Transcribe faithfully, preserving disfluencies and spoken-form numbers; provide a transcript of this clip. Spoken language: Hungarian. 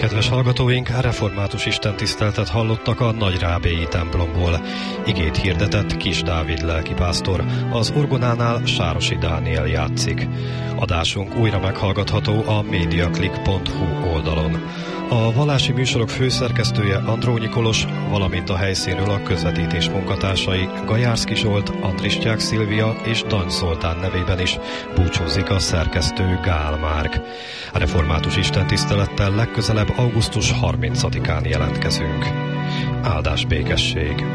Kedves hallgatóink, református istentiszteletet hallottak a nagyrábélyi templomból. Igét hirdetett Kis Dávid lelkipásztor, az orgonánál Sárosi Dániel játszik. Adásunk újra meghallgatható a mediaclick pont hu oldalon. A vallási műsorok főszerkesztője Andrónyi Kolos, valamint a helyszínről a közvetítés munkatársai Gajárszki Zsolt, Andrisztyák Szilvia és Dany Zoltán nevében is búcsúzik a szerkesztő Gál Márk. A református istentisztelettel legközelebb augusztus harmincadikán jelentkezünk. Áldás békesség!